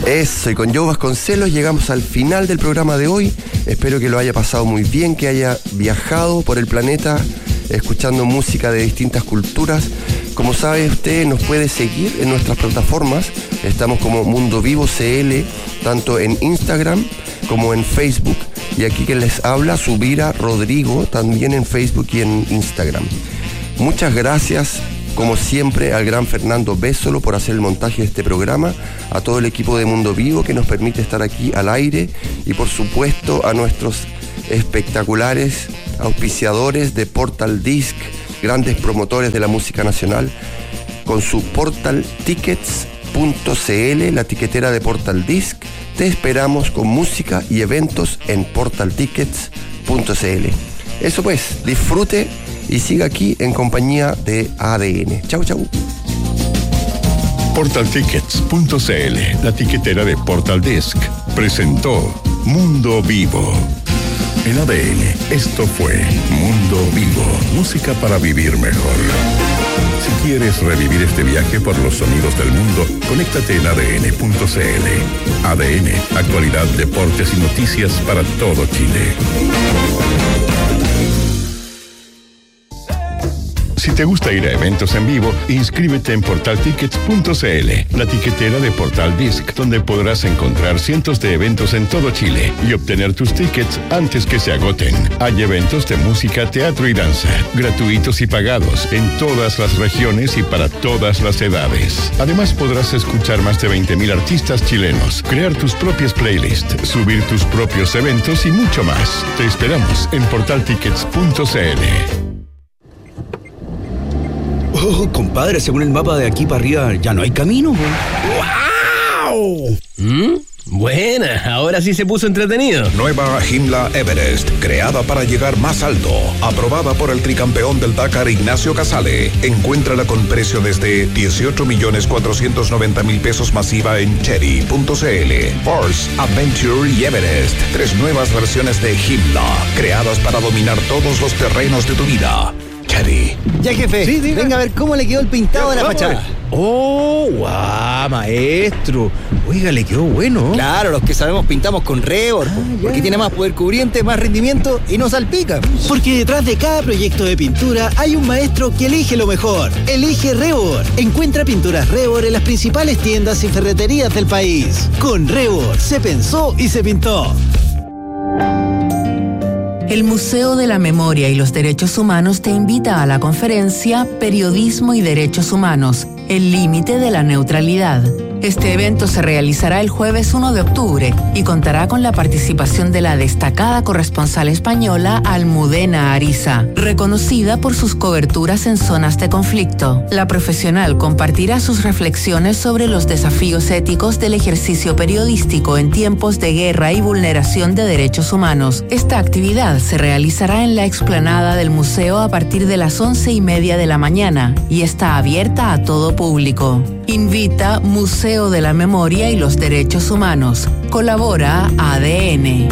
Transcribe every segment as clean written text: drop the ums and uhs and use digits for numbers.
Eso, y con Joe Vasconcelos llegamos al final del programa de hoy. Espero que lo haya pasado muy bien, que haya viajado por el planeta escuchando música de distintas culturas. Como sabe usted, nos puede seguir en nuestras plataformas. Estamos como Mundo Vivo CL, tanto en Instagram como en Facebook. Y aquí que les habla, Subira Rodrigo, también en Facebook y en Instagram. Muchas gracias, como siempre, al gran Fernando Bésolo por hacer el montaje de este programa, a todo el equipo de Mundo Vivo que nos permite estar aquí al aire y por supuesto a nuestros espectaculares auspiciadores de Portal Disc, grandes promotores de la música nacional, con su portaltickets.cl, la tiquetera de Portal Disc. Te esperamos con música y eventos en portaltickets.cl. Eso pues, disfrute y siga aquí en compañía de ADN. Chau, chau. Portaltickets.cl, la tiquetera de Portal Disc, presentó Mundo Vivo. En ADN, esto fue Mundo Vivo, música para vivir mejor. Si quieres revivir este viaje por los sonidos del mundo, conéctate en adn.cl. ADN, actualidad, deportes y noticias para todo Chile. Si te gusta ir a eventos en vivo, inscríbete en portaltickets.cl, la tiquetera de Portal Disc, donde podrás encontrar cientos de eventos en todo Chile y obtener tus tickets antes que se agoten. Hay eventos de música, teatro y danza, gratuitos y pagados, en todas las regiones y para todas las edades. Además, podrás escuchar más de 20.000 artistas chilenos, crear tus propias playlists, subir tus propios eventos y mucho más. Te esperamos en portaltickets.cl. Oh, compadre, según el mapa de aquí para arriba, ya no hay camino. ¡Wow! Buena, ahora sí se puso entretenido. Nueva Himla Everest, creada para llegar más alto. Aprobada por el tricampeón del Dakar, Ignacio Casale. Encuéntrala con precio desde 18.490.000 pesos masiva en cherry.cl. Force, Adventure y Everest. 3 nuevas versiones de Himla, creadas para dominar todos los terrenos de tu vida. Cherry. Ya, jefe, sí, venga a ver cómo le quedó el pintado de la fachada. Oh, guau, maestro. Oiga, le quedó bueno. Claro, los que sabemos pintamos con Revor, porque tiene más poder cubriente, más rendimiento y no salpica. Porque detrás de cada proyecto de pintura hay un maestro que elige lo mejor. Elige Revor. Encuentra pinturas Revor en las principales tiendas y ferreterías del país. Con Revor se pensó y se pintó. El Museo de la Memoria y los Derechos Humanos te invita a la conferencia Periodismo y Derechos Humanos, el límite de la neutralidad. Este evento se realizará el jueves 1 de octubre y contará con la participación de la destacada corresponsal española Almudena Ariza, reconocida por sus coberturas en zonas de conflicto. La profesional compartirá sus reflexiones sobre los desafíos éticos del ejercicio periodístico en tiempos de guerra y vulneración de derechos humanos. Esta actividad se realizará en la explanada del museo a partir de las 11:30 de la mañana y está abierta a todo público. Invita Museo de la Memoria y los Derechos Humanos. Colabora ADN.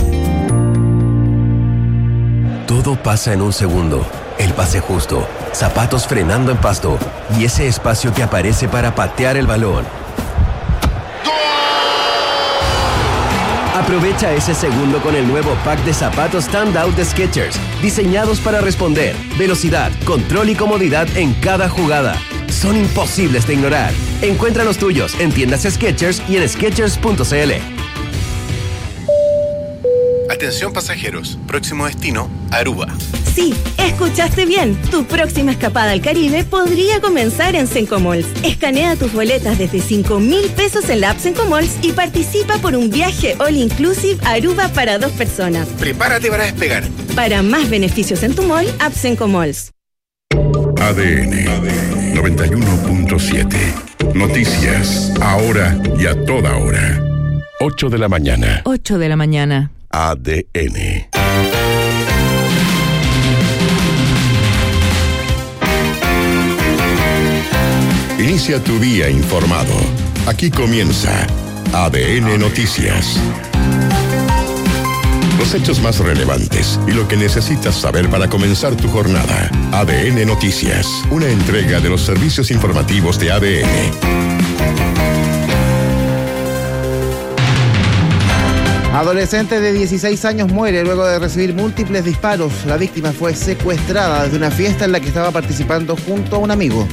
Todo pasa en un segundo. El pase justo, zapatos frenando en pasto y ese espacio que aparece para patear el balón. Aprovecha ese segundo con el nuevo pack de zapatos Standout de Skechers, diseñados para responder, velocidad, control y comodidad en cada jugada. Son imposibles de ignorar. Encuentra los tuyos en tiendas Skechers y en Skechers.cl. Atención pasajeros, próximo destino, Aruba. Sí, escuchaste bien. Tu próxima escapada al Caribe podría comenzar en Sencomalls. Escanea tus boletas desde 5.000 pesos en la app Sencomalls y participa por un viaje all inclusive a Aruba para 2 personas. Prepárate para despegar. Para más beneficios en tu mall, app Sencomalls. ADN 91.7. Noticias, ahora y a toda hora. 8 de la mañana. 8 de la mañana. ADN. Inicia tu día informado. Aquí comienza ADN Noticias. Los hechos más relevantes y lo que necesitas saber para comenzar tu jornada. ADN Noticias, una entrega de los servicios informativos de ADN. Adolescente de 16 años muere luego de recibir múltiples disparos. La víctima fue secuestrada desde una fiesta en la que estaba participando junto a un amigo.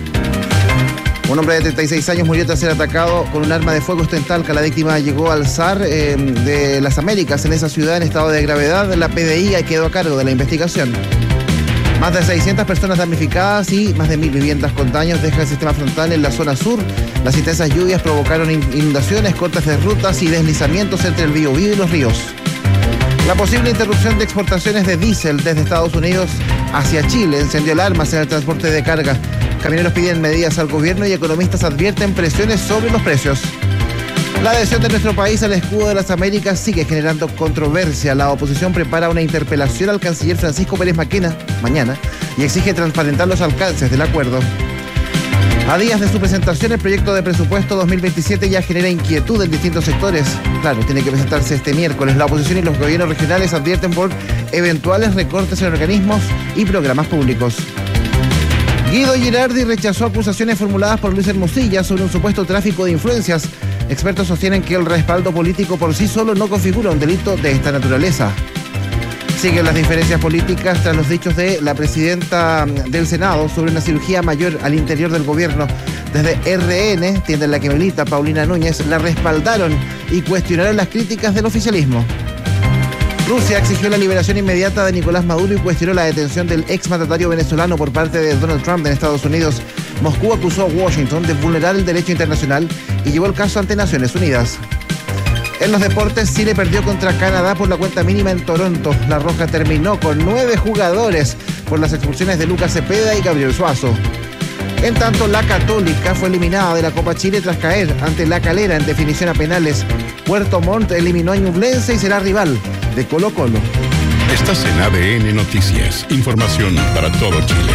Un hombre de 36 años murió tras ser atacado con un arma de fuego en Talca. La víctima llegó al SAR de las Américas en esa ciudad en estado de gravedad. La PDI quedó a cargo de la investigación. Más de 600 personas damnificadas y más de 1.000 viviendas con daños deja el sistema frontal en la zona sur. Las intensas lluvias provocaron inundaciones, cortes de rutas y deslizamientos entre el Biobío y los ríos. La posible interrupción de exportaciones de diésel desde Estados Unidos hacia Chile encendió alarmas en el transporte de carga. Camioneros piden medidas al gobierno y economistas advierten presiones sobre los precios. La adhesión de nuestro país al escudo de las Américas sigue generando controversia. La oposición prepara una interpelación al canciller Francisco Pérez Maquena mañana y exige transparentar los alcances del acuerdo. A días de su presentación, el proyecto de presupuesto 2027 ya genera inquietud en distintos sectores. Claro, tiene que presentarse este miércoles. La oposición y los gobiernos regionales advierten por eventuales recortes en organismos y programas públicos. Guido Girardi rechazó acusaciones formuladas por Luis Hermosilla sobre un supuesto tráfico de influencias. Expertos sostienen que el respaldo político por sí solo no configura un delito de esta naturaleza. Siguen las diferencias políticas tras los dichos de la presidenta del Senado sobre una cirugía mayor al interior del gobierno. Desde RN, tienda en la que milita Paulina Núñez, la respaldaron y cuestionaron las críticas del oficialismo. Rusia exigió la liberación inmediata de Nicolás Maduro y cuestionó la detención del exmandatario venezolano por parte de Donald Trump en Estados Unidos. Moscú acusó a Washington de vulnerar el derecho internacional y llevó el caso ante Naciones Unidas. En los deportes, Chile perdió contra Canadá por la cuenta mínima en Toronto. La Roja terminó con 9 jugadores por las expulsiones de Lucas Cepeda y Gabriel Suazo. En tanto, la Católica fue eliminada de la Copa Chile tras caer ante La Calera en definición a penales. Puerto Montt eliminó a Ñublense y será rival de Colo-Colo. Estás en ADN Noticias. Información para todo Chile.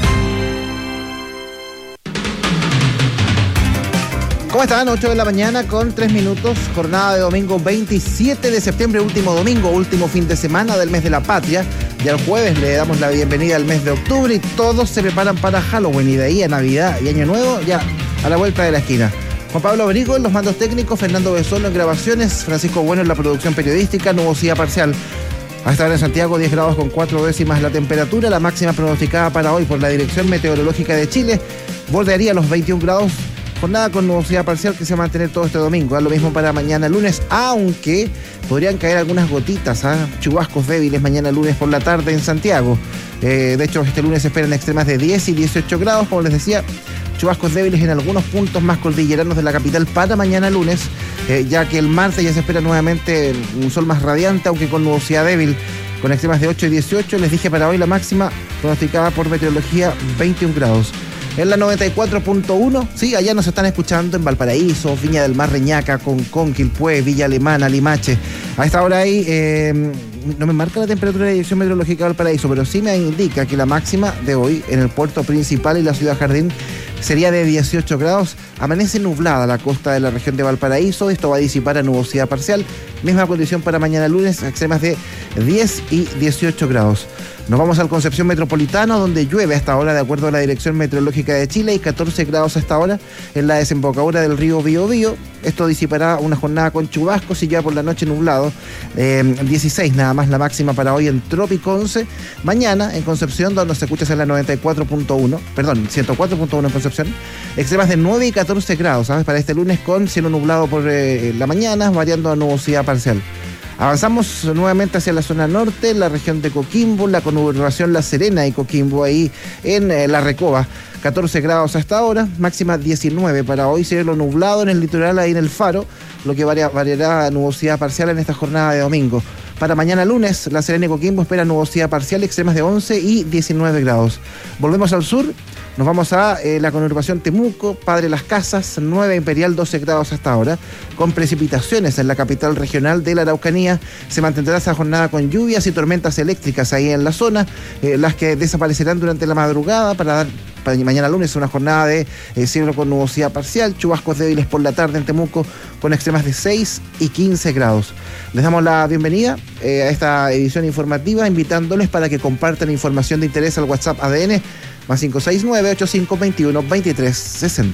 ¿Cómo están? 8 de la mañana con 3 minutos. Jornada de domingo 27 de septiembre, último domingo, último fin de semana del mes de la patria. Ya el jueves le damos la bienvenida al mes de octubre y todos se preparan para Halloween y de ahí a Navidad y Año Nuevo ya a la vuelta de la esquina. Juan Pablo Abrigo en los mandos técnicos, Fernando Besolo en grabaciones, Francisco Bueno en la producción periodística, nubosidad parcial. A esta hora en Santiago, 10 grados con 4 décimas la temperatura, la máxima pronosticada para hoy por la Dirección Meteorológica de Chile bordearía los 21 grados. Jornada con nubosidad parcial que se va a mantener todo este domingo. Lo mismo para mañana lunes, aunque podrían caer algunas gotitas, chubascos débiles mañana lunes por la tarde en Santiago. De hecho, este lunes se esperan extremas de 10 y 18 grados, como les decía, chubascos débiles en algunos puntos más cordilleranos de la capital para mañana lunes, ya que el martes ya se espera nuevamente un sol más radiante, aunque con nubosidad débil, con extremas de 8 y 18. Les dije para hoy la máxima pronosticada por meteorología 21 grados. En la 94.1, sí, allá nos están escuchando en Valparaíso, Viña del Mar, Reñaca, Concón, Quilpué, Villa Alemana, Limache. A esta hora ahí no me marca la temperatura de la Dirección Meteorológica de Valparaíso, pero sí me indica que la máxima de hoy en el puerto principal y la ciudad Jardín sería de 18 grados. Amanece nublada la costa de la región de Valparaíso. Esto va a disipar a nubosidad parcial. Misma condición para mañana lunes, extremas de 10 y 18 grados. Nos vamos al Concepción Metropolitano, donde llueve hasta ahora de acuerdo a la Dirección Meteorológica de Chile y 14 grados hasta ahora en la desembocadura del río Biobío. Esto disipará una jornada con chubascos y ya por la noche nublado. 16 nada más la máxima para hoy en Trópico 11. Mañana en Concepción, donde se escucha en la 94.1, perdón, 104.1 en Concepción. Extremas de 9 y 14 grados, ¿sabes? Para este lunes con cielo nublado por la mañana, variando a nubosidad parcial. Avanzamos nuevamente hacia la zona norte, la región de Coquimbo, la conurbación La Serena y Coquimbo, ahí en La Recoba. 14 grados hasta ahora, máxima 19 para hoy, cielo nublado en el litoral, ahí en el Faro, lo que variará a nubosidad parcial en esta jornada de domingo. Para mañana lunes, La Serena y Coquimbo espera nubosidad parcial, extremas de 11 y 19 grados. Volvemos al sur, nos vamos a la conurbación Temuco, Padre Las Casas, 9 Imperial, 12 grados hasta ahora, con precipitaciones en la capital regional de la Araucanía. Se mantendrá esa jornada con lluvias y tormentas eléctricas ahí en la zona, las que desaparecerán durante la madrugada para mañana lunes una jornada de cielo con nubosidad parcial, chubascos débiles por la tarde en Temuco con extremas de 6 y 15 grados. Les damos la bienvenida a esta edición informativa, invitándoles para que compartan información de interés al WhatsApp ADN más 569-8521-2360.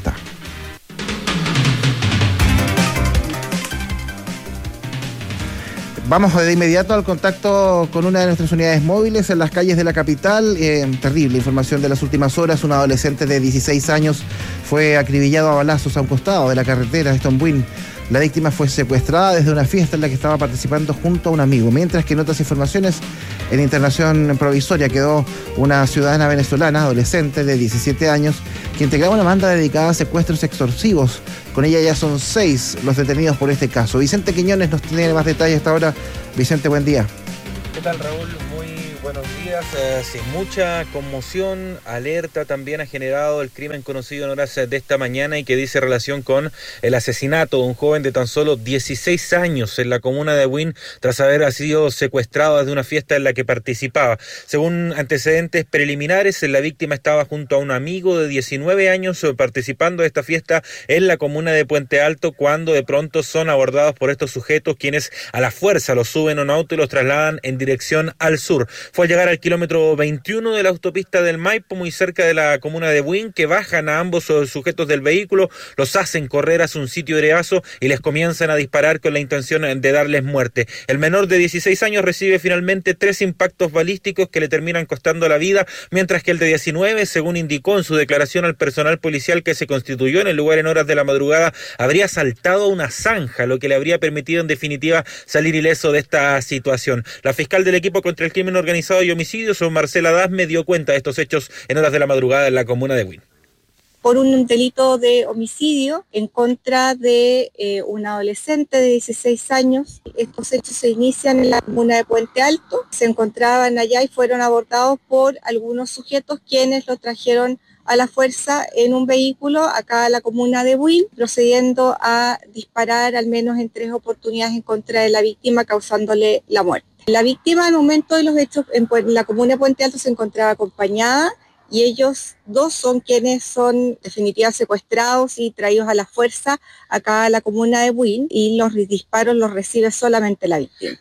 Vamos de inmediato al contacto con una de nuestras unidades móviles en las calles de la capital. Terrible información de las últimas horas. Un adolescente de 16 años fue acribillado a balazos a un costado de la carretera de Stonewin. La víctima fue secuestrada desde una fiesta en la que estaba participando junto a un amigo. Mientras que en otras informaciones, en internación provisoria quedó una ciudadana venezolana, adolescente de 17 años, que integraba una banda dedicada a secuestros extorsivos. Con ella ya son 6 los detenidos por este caso. Vicente Quiñones nos tiene más detalles hasta ahora. Vicente, buen día. ¿Qué tal, Raúl? Muy buenos días. Sin mucha conmoción, alerta también ha generado el crimen conocido en horas de esta mañana y que dice relación con el asesinato de un joven de tan solo 16 años en la comuna de Buin tras haber sido secuestrado desde una fiesta en la que participaba. Según antecedentes preliminares, la víctima estaba junto a un amigo de 19 años participando de esta fiesta en la comuna de Puente Alto cuando de pronto son abordados por estos sujetos quienes a la fuerza los suben a un auto y los trasladan en dirección al sur. Fue al llegar al kilómetro 21 de la autopista del Maipo, muy cerca de la comuna de Buin, que bajan a ambos sujetos del vehículo, los hacen correr hacia un sitio heredazo y les comienzan a disparar con la intención de darles muerte. El menor de 16 años recibe finalmente 3 impactos balísticos que le terminan costando la vida, mientras que el de 19, según indicó en su declaración al personal policial que se constituyó en el lugar en horas de la madrugada, habría saltado una zanja, lo que le habría permitido en definitiva salir ileso de esta situación. La fiscal del equipo contra el crimen organizado y homicidios, Marcela Dasme, dio cuenta de estos hechos en horas de la madrugada en la comuna de Buin. Por un delito de homicidio en contra de un adolescente de 16 años. Estos hechos se inician en la comuna de Puente Alto. Se encontraban allá y fueron abordados por algunos sujetos quienes lo trajeron a la fuerza en un vehículo acá a la comuna de Buin, procediendo a disparar al menos en 3 oportunidades en contra de la víctima, causándole la muerte. La víctima al momento de los hechos en la comuna de Puente Alto se encontraba acompañada y ellos 2 son quienes son definitivamente secuestrados y traídos a la fuerza acá a la comuna de Buin y los disparos los recibe solamente la víctima.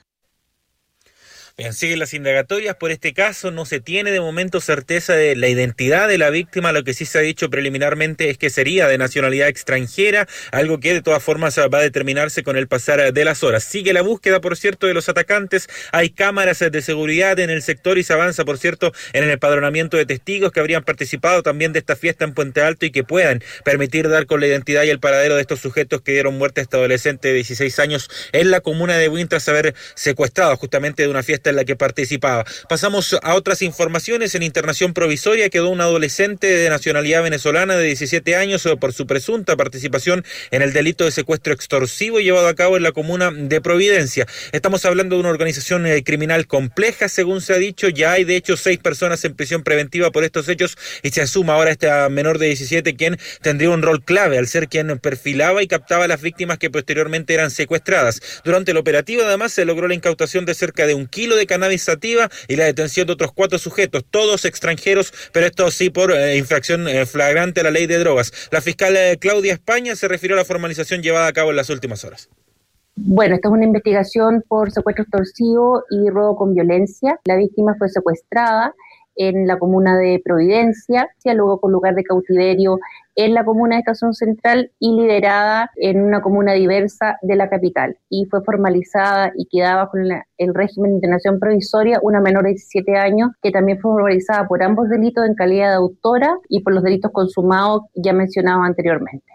Bien, siguen las indagatorias por este caso, no se tiene de momento certeza de la identidad de la víctima, lo que sí se ha dicho preliminarmente es que sería de nacionalidad extranjera, algo que de todas formas va a determinarse con el pasar de las horas. Sigue la búsqueda, por cierto, de los atacantes, hay cámaras de seguridad en el sector y se avanza, por cierto, en el empadronamiento de testigos que habrían participado también de esta fiesta en Puente Alto y que puedan permitir dar con la identidad y el paradero de estos sujetos que dieron muerte a este adolescente de 16 años en la comuna de Buin tras haber secuestrado justamente de una fiesta en la que participaba. Pasamos a otras informaciones. En internación provisoria quedó un adolescente de nacionalidad venezolana de 17 años por su presunta participación en el delito de secuestro extorsivo llevado a cabo en la comuna de Providencia. Estamos hablando de una organización criminal compleja, según se ha dicho. Ya hay de hecho 6 personas en prisión preventiva por estos hechos y se asuma ahora este menor de 17 quien tendría un rol clave al ser quien perfilaba y captaba a las víctimas que posteriormente eran secuestradas. Durante el operativo además se logró la incautación de cerca de 1 kilo de cannabis sativa y la detención de otros 4 sujetos, todos extranjeros, pero esto sí por infracción flagrante a la ley de drogas. La fiscal Claudia España se refirió a la formalización llevada a cabo en las últimas horas. Bueno, esta es una investigación por secuestro extorsivo y robo con violencia. La víctima fue secuestrada en la comuna de Providencia, luego con lugar de cautiverio en la comuna de Estación Central y liderada en una comuna diversa de la capital. Y fue formalizada y quedaba bajo el régimen de internación provisoria una menor de 17 años que también fue formalizada por ambos delitos en calidad de autora y por los delitos consumados ya mencionados anteriormente.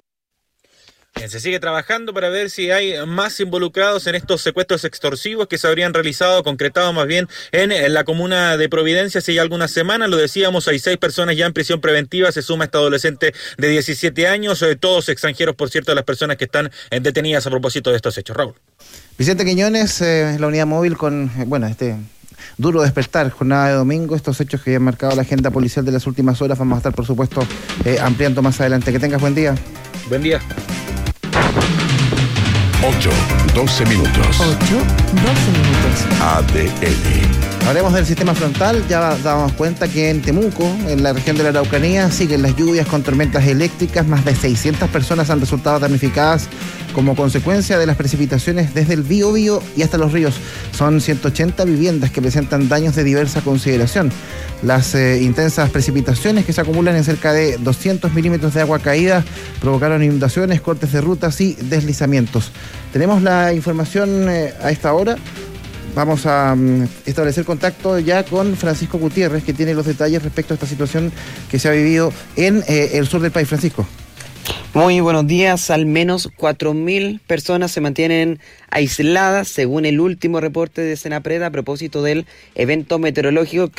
Se sigue trabajando para ver si hay más involucrados en estos secuestros extorsivos que se habrían realizado, concretado más bien en la comuna de Providencia hace ya algunas semanas. Lo decíamos, hay 6 personas ya en prisión preventiva, se suma este adolescente de 17 años, todos extranjeros, por cierto, las personas que están detenidas a propósito de estos hechos. Raúl. Vicente Quiñones, la unidad móvil con, este duro despertar, jornada de domingo, estos hechos que han marcado la agenda policial de las últimas horas, vamos a estar, por supuesto, ampliando más adelante. Que tengas buen día. Buen día. 8:12 minutos. 8:12 minutos. ADN. Hablemos del sistema frontal. Ya damos cuenta que en Temuco, en la región de la Araucanía, siguen las lluvias con tormentas eléctricas. Más de 600 personas han resultado damnificadas como consecuencia de las precipitaciones desde el Biobío y hasta los ríos. Son 180 viviendas que presentan daños de diversa consideración. Las intensas precipitaciones que se acumulan en cerca de 200 milímetros de agua caída provocaron inundaciones, cortes de rutas y deslizamientos. Tenemos la información a esta hora Vamos a establecer contacto ya con Francisco Gutiérrez, que tiene los detalles respecto a esta situación que se ha vivido en el sur del país. Francisco. Muy buenos días. Al menos 4.000 personas se mantienen aisladas, según el último reporte de Senapred a propósito del evento meteorológico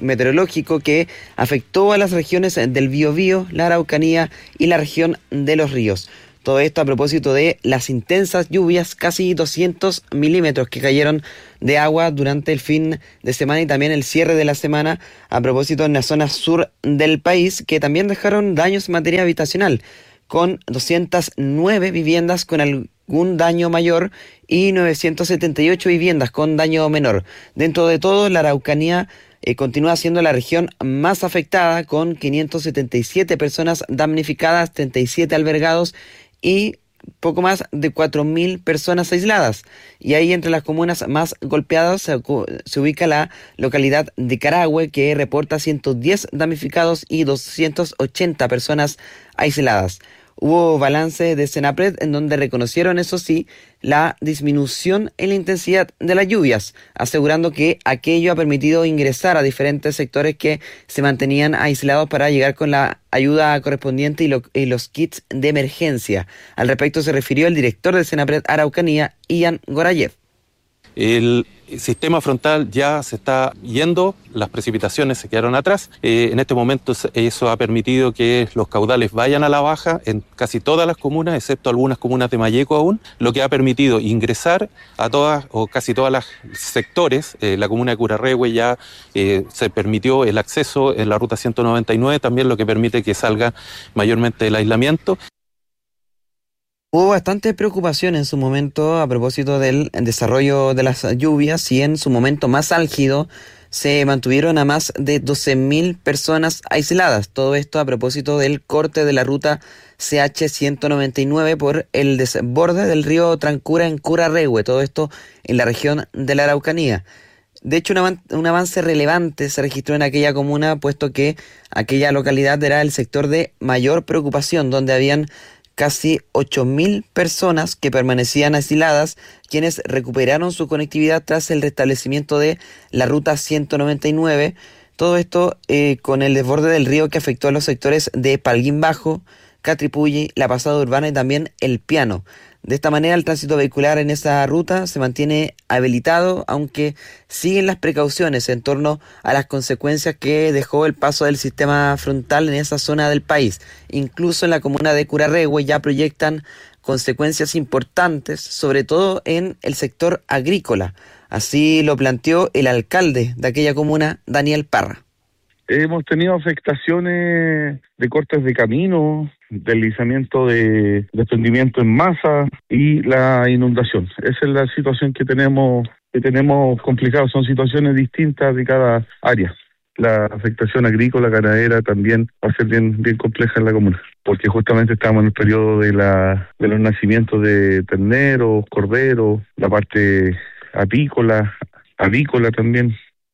que afectó a las regiones del Biobío, la Araucanía y la región de Los Ríos. Todo esto a propósito de las intensas lluvias, casi 200 milímetros que cayeron de agua durante el fin de semana y también el cierre de la semana, a propósito en la zona sur del país, que también dejaron daños en materia habitacional, con 209 viviendas con algún daño mayor y 978 viviendas con daño menor. Dentro de todo, la Araucanía continúa siendo la región más afectada, con 577 personas damnificadas, 37 albergados y poco más de 4.000 personas aisladas. Y ahí, entre las comunas más golpeadas, se ubica la localidad de Carahue, que reporta 110 damnificados y 280 personas aisladas. Hubo balance de Senapred en donde reconocieron, eso sí, la disminución en la intensidad de las lluvias, asegurando que aquello ha permitido ingresar a diferentes sectores que se mantenían aislados para llegar con la ayuda correspondiente y los kits de emergencia. Al respecto se refirió el director de Senapred Araucanía, Ian Gorayev. El sistema frontal ya se está yendo, las precipitaciones se quedaron atrás. En este momento eso ha permitido que los caudales vayan a la baja en casi todas las comunas, excepto algunas comunas de Malleco aún, lo que ha permitido ingresar a todas o casi todas las sectores. La comuna de Curarrehue ya se permitió el acceso en la ruta 199, también lo que permite que salga mayormente el aislamiento. Hubo bastante preocupación en su momento a propósito del desarrollo de las lluvias y en su momento más álgido se mantuvieron a más de 12.000 personas aisladas. Todo esto a propósito del corte de la ruta CH-199 por el desborde del río Trancura en Curarrehue, todo esto en la región de la Araucanía. De hecho, un avance relevante se registró en aquella comuna, puesto que aquella localidad era el sector de mayor preocupación, donde habían casi 8.000 personas que permanecían aisladas, quienes recuperaron su conectividad tras el restablecimiento de la ruta 199. Todo esto con el desborde del río que afectó a los sectores de Palguín Bajo, Catripulli, La Pasada Urbana y también El Piano. De esta manera, el tránsito vehicular en esa ruta se mantiene habilitado, aunque siguen las precauciones en torno a las consecuencias que dejó el paso del sistema frontal en esa zona del país. Incluso en la comuna de Curarrehue ya proyectan consecuencias importantes, sobre todo en el sector agrícola. Así lo planteó el alcalde de aquella comuna, Daniel Parra. Hemos tenido afectaciones de cortes de camino, deslizamiento de desprendimiento en masa y la inundación. Esa es la situación que tenemos complicada. Son situaciones distintas de cada área. La afectación agrícola, ganadera también va a ser bien compleja en la comuna, porque justamente estamos en el periodo de los nacimientos de terneros, corderos, la parte apícola, avícola también.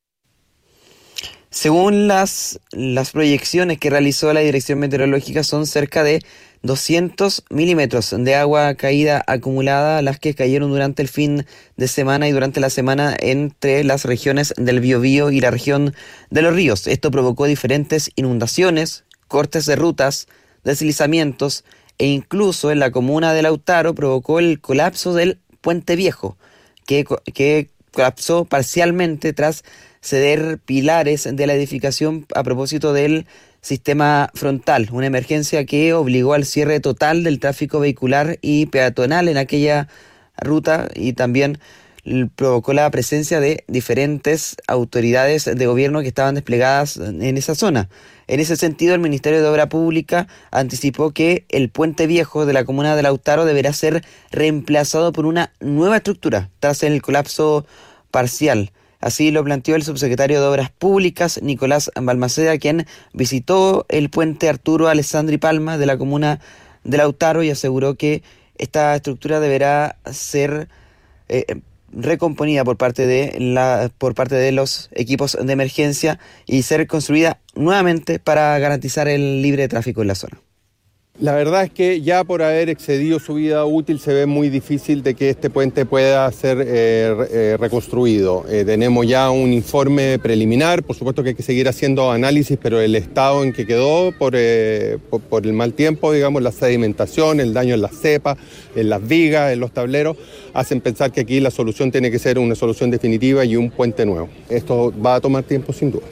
Según las proyecciones que realizó la Dirección Meteorológica, son cerca de 200 milímetros de agua caída acumulada las que cayeron durante el fin de semana y durante la semana entre las regiones del Biobío y la región de Los Ríos. Esto provocó diferentes inundaciones, cortes de rutas, deslizamientos e incluso en la comuna de Lautaro provocó el colapso del Puente Viejo, que colapsó parcialmente tras ceder pilares de la edificación a propósito del sistema frontal, una emergencia que obligó al cierre total del tráfico vehicular y peatonal en aquella ruta y también provocó la presencia de diferentes autoridades de gobierno que estaban desplegadas en esa zona. En ese sentido, el Ministerio de Obra Pública anticipó que el Puente Viejo de la comuna de Lautaro deberá ser reemplazado por una nueva estructura tras el colapso parcial. Así lo planteó el subsecretario de Obras Públicas, Nicolás Balmaceda, quien visitó el puente Arturo Alessandri Palma de la comuna de Lautaro y aseguró que esta estructura deberá ser recomponida por parte de los equipos de emergencia y ser construida nuevamente para garantizar el libre tráfico en la zona. La verdad es que ya por haber excedido su vida útil se ve muy difícil de que este puente pueda ser reconstruido. Tenemos ya un informe preliminar, por supuesto que hay que seguir haciendo análisis, pero el estado en que quedó por el mal tiempo, digamos, la sedimentación, el daño en las cepas, en las vigas, en los tableros, hacen pensar que aquí la solución tiene que ser una solución definitiva y un puente nuevo. Esto va a tomar tiempo sin duda.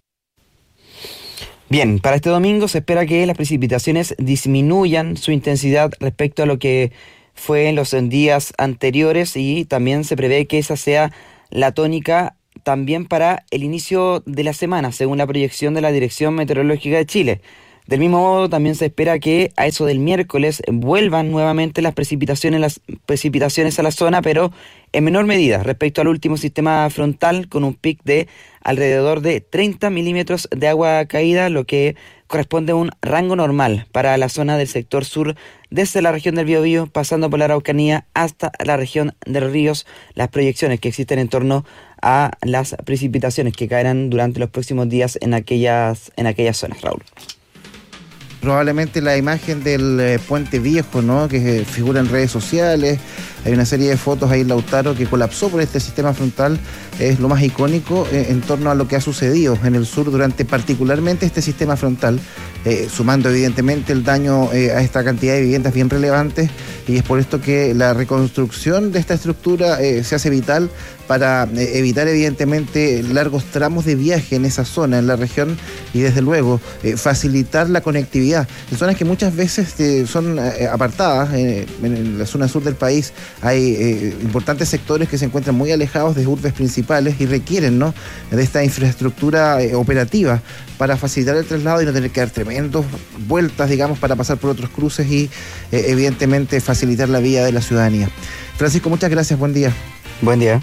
Bien, para este domingo se espera que las precipitaciones disminuyan su intensidad respecto a lo que fue en los días anteriores y también se prevé que esa sea la tónica también para el inicio de la semana, según la proyección de la Dirección Meteorológica de Chile. Del mismo modo, también se espera que a eso del miércoles vuelvan nuevamente las precipitaciones a la zona, pero en menor medida respecto al último sistema frontal, con un pic de alrededor de 30 milímetros de agua caída, lo que corresponde a un rango normal para la zona del sector sur, desde la región del Biobío, pasando por la Araucanía hasta la región de los ríos. Las proyecciones que existen en torno a las precipitaciones que caerán durante los próximos días en aquellas zonas, Raúl. Probablemente la imagen del puente viejo, ¿no?, que figura en redes sociales. Hay una serie de fotos ahí en Lautaro que colapsó por este sistema frontal. Es lo más icónico en torno a lo que ha sucedido en el sur durante particularmente este sistema frontal, sumando evidentemente el daño a esta cantidad de viviendas bien relevantes, y es por esto que la reconstrucción de esta estructura se hace vital para evitar evidentemente largos tramos de viaje en esa zona, en la región, y desde luego facilitar la conectividad en zonas que muchas veces son apartadas. En la zona sur del país hay importantes sectores que se encuentran muy alejados de urbes principales y requieren, ¿no?, de esta infraestructura operativa para facilitar el traslado y no tener que dar tremendas vueltas, digamos, para pasar por otros cruces y evidentemente facilitar la vida de la ciudadanía. Francisco, muchas gracias, buen día. Buen día.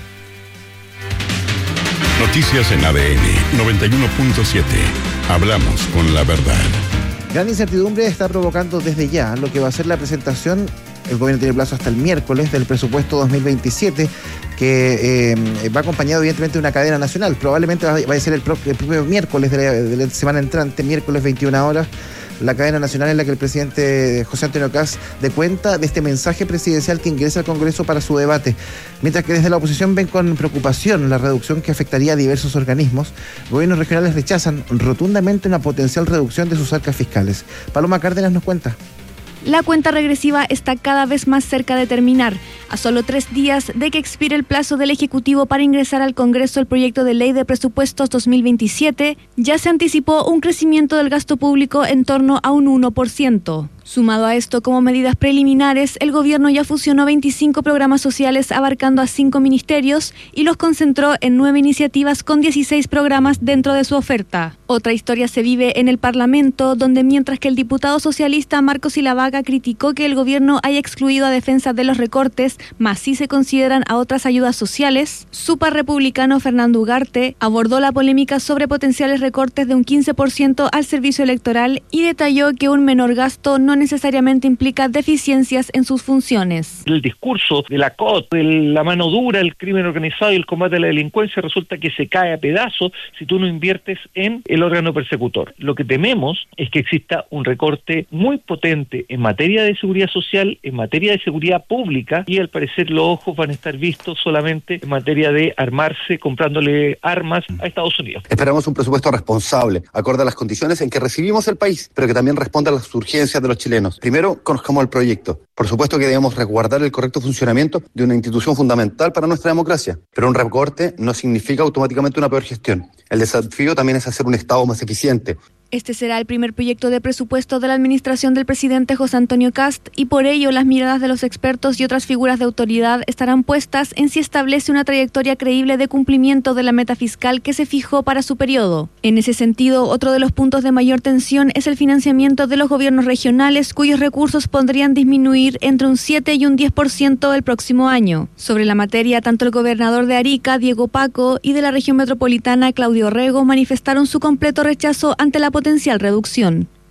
Noticias en ADN 91.7. Hablamos con la verdad. Gran incertidumbre está provocando desde ya lo que va a ser la presentación. El gobierno tiene plazo hasta el miércoles del presupuesto 2027, que va acompañado evidentemente de una cadena nacional. Probablemente va a ser el propio miércoles de la semana entrante, miércoles 21 horas. La cadena nacional en la que el presidente José Antonio Kast dé cuenta de este mensaje presidencial que ingresa al Congreso para su debate. Mientras que desde la oposición ven con preocupación la reducción que afectaría a diversos organismos, gobiernos regionales rechazan rotundamente una potencial reducción de sus arcas fiscales. Paloma Cárdenas nos cuenta. La cuenta regresiva está cada vez más cerca de terminar. A solo 3 días de que expire el plazo del Ejecutivo para ingresar al Congreso el proyecto de ley de presupuestos 2027, ya se anticipó un crecimiento del gasto público en torno a un 1%. Sumado a esto, como medidas preliminares, el gobierno ya fusionó 25 programas sociales abarcando a 5 ministerios y los concentró en 9 iniciativas con 16 programas dentro de su oferta. Otra historia se vive en el Parlamento, donde mientras que el diputado socialista Marcos Silavaga criticó que el gobierno haya excluido a defensa de los recortes, más sí se consideran a otras ayudas sociales, su par republicano Fernando Ugarte abordó la polémica sobre potenciales recortes de un 15% al servicio electoral y detalló que un menor gasto no necesariamente implica deficiencias en sus funciones. El discurso de la COT, de la mano dura, el crimen organizado y el combate a la delincuencia resulta que se cae a pedazos si tú no inviertes en el órgano persecutor. Lo que tememos es que exista un recorte muy potente en materia de seguridad social, en materia de seguridad pública, y al parecer los ojos van a estar vistos solamente en materia de armarse, comprándole armas a Estados Unidos. Esperamos un presupuesto responsable, acorde a las condiciones en que recibimos el país, pero que también responda a las urgencias de los chilenos. Primero, conozcamos el proyecto. Por supuesto que debemos resguardar el correcto funcionamiento de una institución fundamental para nuestra democracia, pero un recorte no significa automáticamente una peor gestión. El desafío también es hacer un Estado más eficiente. Este será el primer proyecto de presupuesto de la administración del presidente José Antonio Kast y por ello las miradas de los expertos y otras figuras de autoridad estarán puestas en si establece una trayectoria creíble de cumplimiento de la meta fiscal que se fijó para su periodo. En ese sentido, otro de los puntos de mayor tensión es el financiamiento de los gobiernos regionales, cuyos recursos podrían disminuir entre un 7 y un 10% el próximo año. Sobre la materia, tanto el gobernador de Arica, Diego Paco, y de la región metropolitana, Claudio Rego, manifestaron su completo rechazo ante la potencial reducción.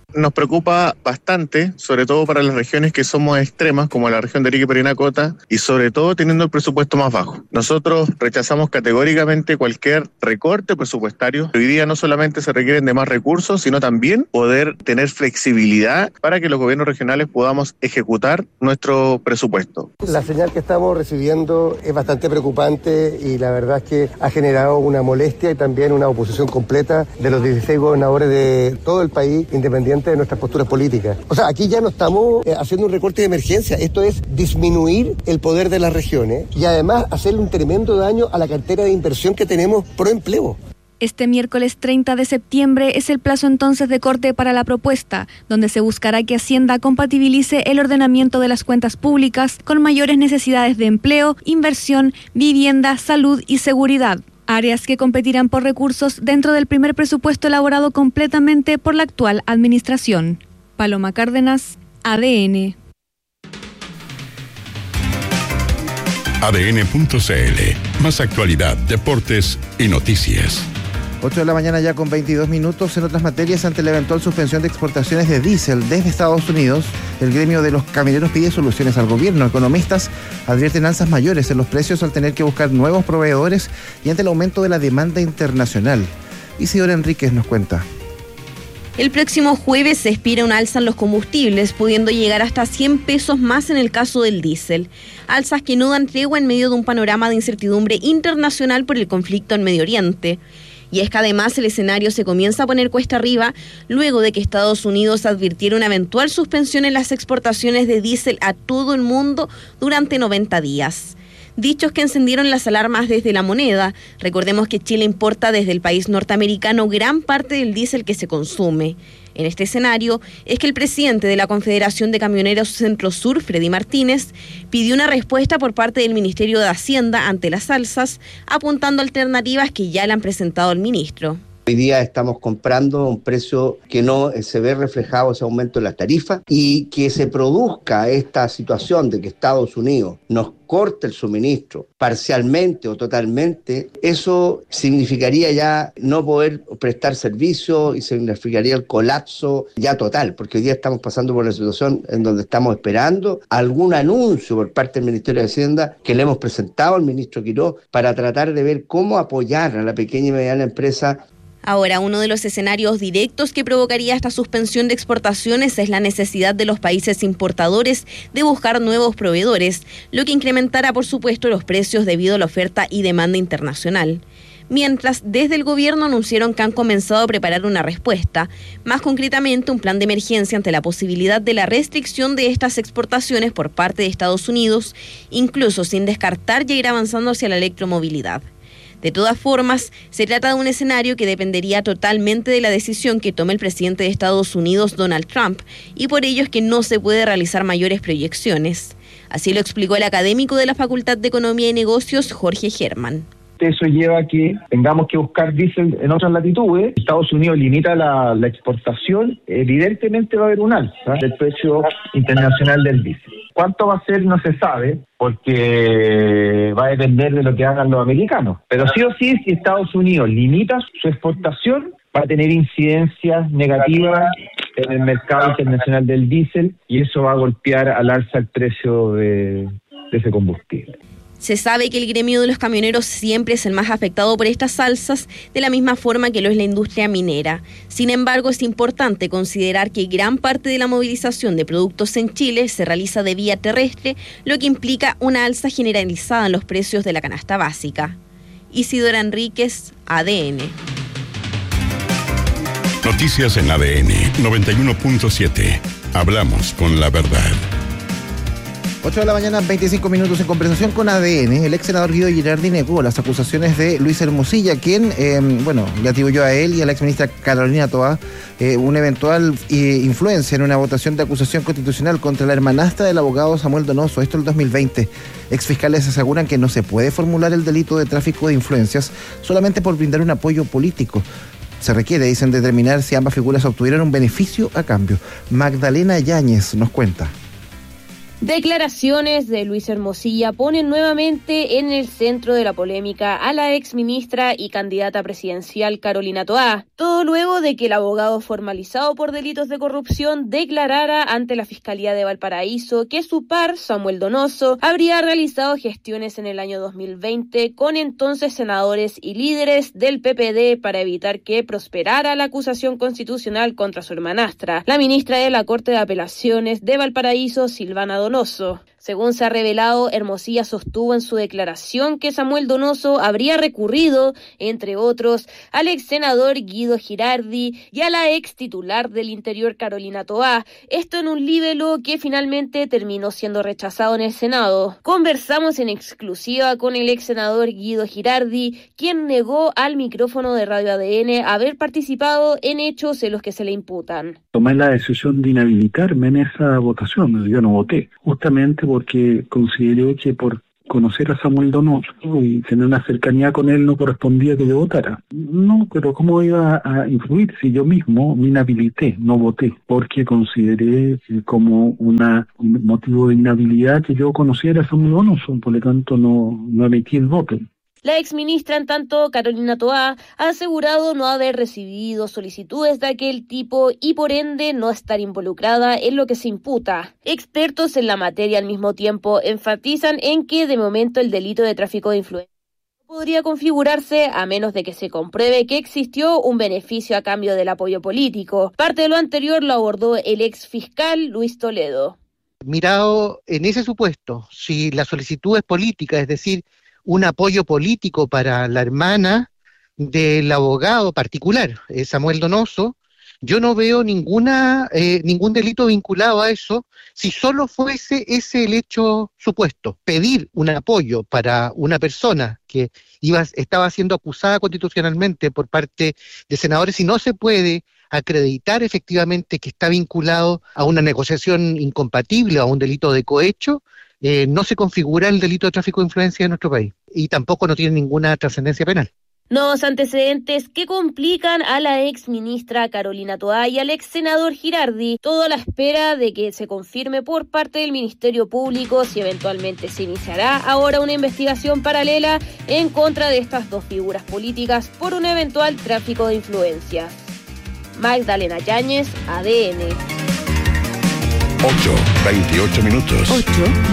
Nos preocupa bastante, sobre todo para las regiones que somos extremas, como la región de Arica y Parinacota, y sobre todo teniendo el presupuesto más bajo. Nosotros rechazamos categóricamente cualquier recorte presupuestario. Hoy día no solamente se requieren de más recursos, sino también poder tener flexibilidad para que los gobiernos regionales podamos ejecutar nuestro presupuesto. La señal que estamos recibiendo es bastante preocupante y la verdad es que ha generado una molestia y también una oposición completa de los 16 gobernadores de todo el país, independiente de nuestras posturas políticas. O sea, aquí ya no estamos haciendo un recorte de emergencia, esto es disminuir el poder de las regiones y además hacerle un tremendo daño a la cartera de inversión que tenemos pro empleo. Este miércoles 30 de septiembre es el plazo entonces de corte para la propuesta, donde se buscará que Hacienda compatibilice el ordenamiento de las cuentas públicas con mayores necesidades de empleo, inversión, vivienda, salud y seguridad. Áreas que competirán por recursos dentro del primer presupuesto elaborado completamente por la actual administración. Paloma Cárdenas, ADN. ADN.cl. Más actualidad, deportes y noticias. 8 de la mañana ya con 22 minutos. En otras materias, ante la eventual suspensión de exportaciones de diésel desde Estados Unidos, el gremio de los camioneros pide soluciones al gobierno. Economistas advierten alzas mayores en los precios al tener que buscar nuevos proveedores y ante el aumento de la demanda internacional. Isidora Enríquez nos cuenta. El próximo jueves se espera un alza en los combustibles, pudiendo llegar hasta 100 pesos más en el caso del diésel. Alzas que no dan tregua en medio de un panorama de incertidumbre internacional por el conflicto en Medio Oriente. Y es que además el escenario se comienza a poner cuesta arriba luego de que Estados Unidos advirtiera una eventual suspensión en las exportaciones de diésel a todo el mundo durante 90 días. Dichos que encendieron las alarmas desde la moneda. Recordemos que Chile importa desde el país norteamericano gran parte del diésel que se consume. En este escenario es que el presidente de la Confederación de Camioneros Centro Sur, Freddy Martínez, pidió una respuesta por parte del Ministerio de Hacienda ante las alzas, apuntando alternativas que ya le han presentado al ministro. Hoy día estamos comprando a un precio que no se ve reflejado ese aumento en la tarifa y que se produzca esta situación de que Estados Unidos nos corte el suministro parcialmente o totalmente, eso significaría ya no poder prestar servicio y significaría el colapso ya total, porque hoy día estamos pasando por una situación en donde estamos esperando algún anuncio por parte del Ministerio de Hacienda que le hemos presentado al ministro Quirós para tratar de ver cómo apoyar a la pequeña y mediana empresa. Ahora, uno de los escenarios directos que provocaría esta suspensión de exportaciones es la necesidad de los países importadores de buscar nuevos proveedores, lo que incrementará, por supuesto, los precios debido a la oferta y demanda internacional. Mientras, desde el gobierno anunciaron que han comenzado a preparar una respuesta, más concretamente un plan de emergencia ante la posibilidad de la restricción de estas exportaciones por parte de Estados Unidos, incluso sin descartar ya ir avanzando hacia la electromovilidad. De todas formas, se trata de un escenario que dependería totalmente de la decisión que tome el presidente de Estados Unidos, Donald Trump, y por ello es que no se puede realizar mayores proyecciones. Así lo explicó el académico de la Facultad de Economía y Negocios, Jorge Germán. Eso lleva a que tengamos que buscar diésel en otras latitudes. Estados Unidos limita la exportación, evidentemente va a haber un alza del precio internacional del diésel. ¿Cuánto va a ser? No se sabe, porque va a depender de lo que hagan los americanos. Pero sí o sí, si Estados Unidos limita su exportación, va a tener incidencias negativas en el mercado internacional del diésel y eso va a golpear al alza el precio de ese combustible. Se sabe que el gremio de los camioneros siempre es el más afectado por estas alzas, de la misma forma que lo es la industria minera. Sin embargo, es importante considerar que gran parte de la movilización de productos en Chile se realiza de vía terrestre, lo que implica una alza generalizada en los precios de la canasta básica. Isidora Enríquez, ADN. Noticias en ADN 91.7. Hablamos con la verdad. 8 de la mañana, 25 minutos. En conversación con ADN, el ex senador Guido Girardi negó las acusaciones de Luis Hermosilla, quien, le atribuyó a él y a la exministra Carolina Toá una eventual influencia en una votación de acusación constitucional contra la hermanastra del abogado Samuel Donoso, esto en el 2020. Exfiscales aseguran que no se puede formular el delito de tráfico de influencias solamente por brindar un apoyo político. Se requiere, dicen, determinar si ambas figuras obtuvieron un beneficio a cambio. Magdalena Yáñez nos cuenta. Declaraciones de Luis Hermosilla ponen nuevamente en el centro de la polémica a la exministra y candidata presidencial Carolina Toá, todo luego de que el abogado formalizado por delitos de corrupción declarara ante la Fiscalía de Valparaíso que su par, Samuel Donoso, habría realizado gestiones en el año 2020 con entonces senadores y líderes del PPD para evitar que prosperara la acusación constitucional contra su hermanastra, la ministra de la Corte de Apelaciones de Valparaíso, Silvana Donoso. Según se ha revelado, Hermosilla sostuvo en su declaración que Samuel Donoso habría recurrido, entre otros, al ex senador Guido Girardi y a la ex titular del Interior Carolina Toá, esto en un libelo que finalmente terminó siendo rechazado en el Senado. Conversamos en exclusiva con el ex senador Guido Girardi, quien negó al micrófono de Radio ADN haber participado en hechos en los que se le imputan. Tomé la decisión de inhabilitarme en esa votación, yo no voté, justamente porque consideré que por conocer a Samuel Donoso y tener una cercanía con él no correspondía que yo votara. No, pero ¿cómo iba a influir si yo mismo me inhabilité, no voté? Porque consideré como un motivo de inhabilidad que yo conociera a Samuel Donoso, por lo tanto no emití el voto. La exministra, en tanto, Carolina Toá, ha asegurado no haber recibido solicitudes de aquel tipo y por ende no estar involucrada en lo que se imputa. Expertos en la materia al mismo tiempo enfatizan en que de momento el delito de tráfico de influencias no podría configurarse a menos de que se compruebe que existió un beneficio a cambio del apoyo político. Parte de lo anterior lo abordó el ex fiscal Luis Toledo. Mirado en ese supuesto, si la solicitud es política, es decir, un apoyo político para la hermana del abogado particular, Samuel Donoso, yo no veo ningún delito vinculado a eso, si solo fuese ese el hecho supuesto. Pedir un apoyo para una persona que estaba siendo acusada constitucionalmente por parte de senadores y no se puede acreditar efectivamente que está vinculado a una negociación incompatible o a un delito de cohecho, no se configura el delito de tráfico de influencia en nuestro país y tampoco no tiene ninguna trascendencia penal. Nuevos antecedentes que complican a la ex ministra Carolina Toá y al ex senador Girardi, todo a la espera de que se confirme por parte del Ministerio Público si eventualmente se iniciará ahora una investigación paralela en contra de estas dos figuras políticas por un eventual tráfico de influencias. Magdalena Yáñez, ADN. 8:28.